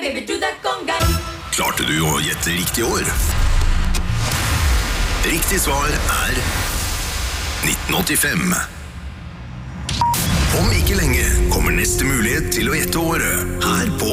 baby, do that conga. Klarte du å gjette riktig år? Riktig svar 1985. Om ikke lenge kommer neste mulighet til å gjette året her på